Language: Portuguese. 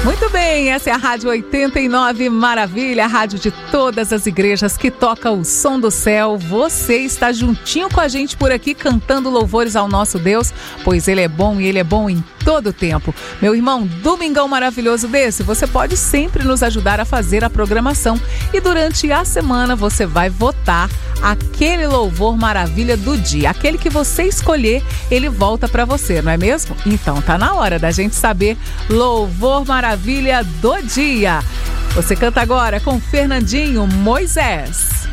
Muito bem, essa é a Rádio 89 Maravilha, a rádio de todas as igrejas que toca o som do céu. Você está juntinho com a gente por aqui cantando louvores ao nosso Deus, pois Ele é bom e Ele é bom em todo o tempo. Meu irmão, domingão maravilhoso desse, você pode sempre nos ajudar a fazer a programação e durante a semana você vai votar aquele louvor maravilha do dia. Aquele que você escolher, ele volta para você, não é mesmo? Então tá na hora da gente saber louvor maravilha do dia. Você canta agora com Fernandinho Moisés.